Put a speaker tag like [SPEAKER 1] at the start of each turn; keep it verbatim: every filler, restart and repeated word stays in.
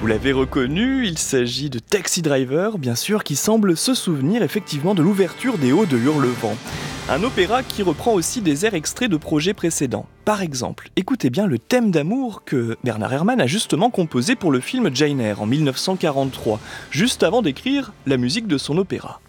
[SPEAKER 1] Vous l'avez reconnu, il s'agit de Taxi Driver, bien sûr, qui semble se souvenir effectivement de l'ouverture des Hauts de Hurlevent. Un opéra qui reprend aussi des airs extraits de projets précédents. Par exemple, écoutez bien le thème d'amour que Bernard Herrmann a justement composé pour le film Jane Eyre en mille neuf cent quarante-trois, juste avant d'écrire la musique de son opéra.